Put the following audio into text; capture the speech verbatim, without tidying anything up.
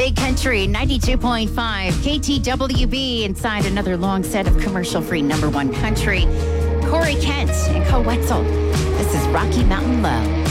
Big Country ninety-two point five, K T W B inside another long set of commercial-free number one country. Corey Kent and Co Wetzel. This is Rocky Mountain Low.